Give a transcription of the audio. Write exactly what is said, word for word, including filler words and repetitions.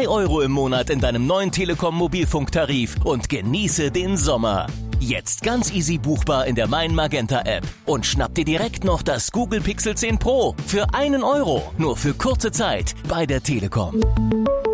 zwei Euro im Monat in deinem neuen Telekom Mobilfunktarif und genieße den Sommer. Jetzt ganz easy buchbar in der Mein Magenta App und schnapp dir direkt noch das Google Pixel zehn Pro für einen Euro, nur für kurze Zeit bei der Telekom.